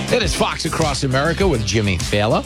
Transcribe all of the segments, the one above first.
It is Fox Across America with Jimmy Fallon,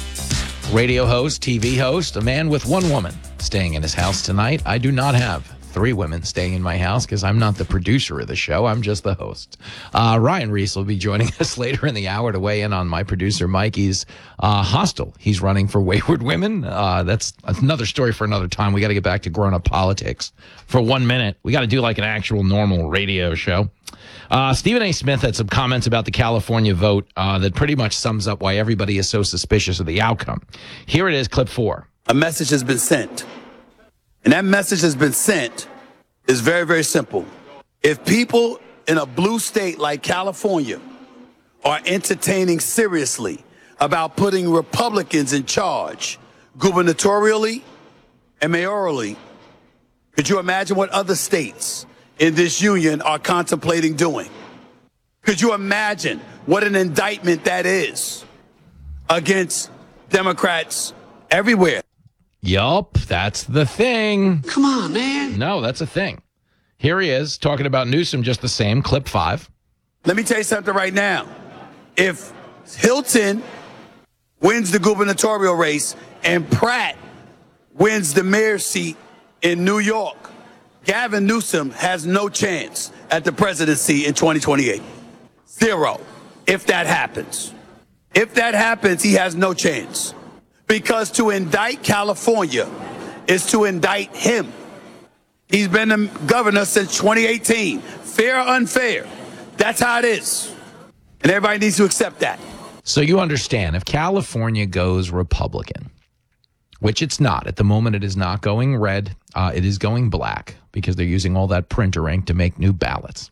radio host, TV host, a man with one woman staying in his house tonight. I do not have three women staying in my house because I'm not the producer of the show. I'm just the host. Ryan Reese will be joining us later in the hour to weigh in on my producer Mikey's hostel. He's running for Wayward Women. That's another story for another time. We got to get back to grown-up politics for 1 minute. We got to do like an actual normal radio show. Stephen A. Smith had some comments about the California vote that pretty much sums up why everybody is so suspicious of the outcome. Here it is, clip 4. A message has been sent. And that message has been sent is very, very simple. If people in a blue state like California are entertaining seriously about putting Republicans in charge gubernatorially and mayorally, could you imagine what other states in this union are contemplating doing? Could you imagine what an indictment that is against Democrats everywhere? Yup, that's the thing. Come on, man. No, that's a thing. Here he is talking about Newsom just the same, clip 5. Let me tell you something right now. If Hilton wins the gubernatorial race and Pratt wins the mayor's seat in New York, Gavin Newsom has no chance at the presidency in 2028. Zero, if that happens. If that happens, he has no chance. Because to indict California is to indict him. He's been the governor since 2018. Fair or unfair, that's how it is. And everybody needs to accept that. So you understand, if California goes Republican, which it's not. At the moment, it is not going red. It is going black because they're using all that printer ink to make new ballots.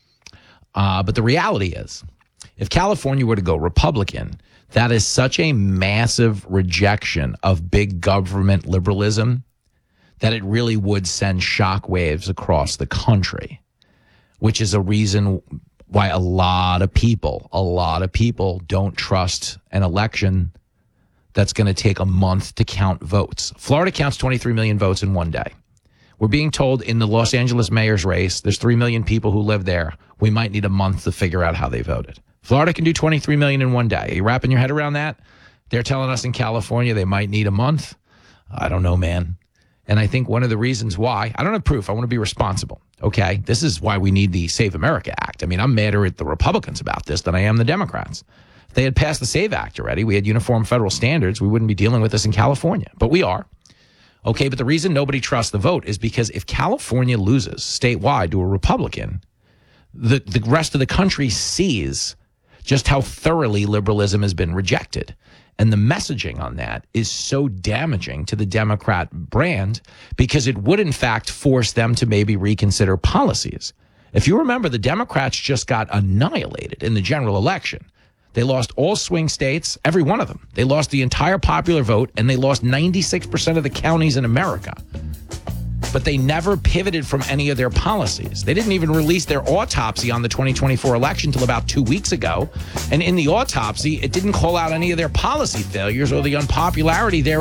But the reality is, if California were to go Republican, that is such a massive rejection of big government liberalism that it really would send shockwaves across the country, which is a reason why a lot of people don't trust an election that's going to take a month to count votes. Florida counts 23 million votes in one day. We're being told in the Los Angeles mayor's race, there's 3 million people who live there. We might need a month to figure out how they voted. Florida can do 23 million in one day. Are you wrapping your head around that? They're telling us in California they might need a month. I don't know, man. And I think one of the reasons why, I don't have proof. I want to be responsible. Okay. This is why we need the Save America Act. I mean, I'm madder at the Republicans about this than I am the Democrats. If they had passed the SAVE Act already, we had uniform federal standards, we wouldn't be dealing with this in California. But we are. Okay. But the reason nobody trusts the vote is because if California loses statewide to a Republican, the rest of the country sees just how thoroughly liberalism has been rejected. And the messaging on that is so damaging to the Democrat brand because it would, in fact, force them to maybe reconsider policies. If you remember, the Democrats just got annihilated in the general election. They lost all swing states, every one of them. They lost the entire popular vote, and they lost 96% of the counties in America. But they never pivoted from any of their policies. They didn't even release their autopsy on the 2024 election until about 2 weeks ago. And in the autopsy, it didn't call out any of their policy failures or the unpopularity there.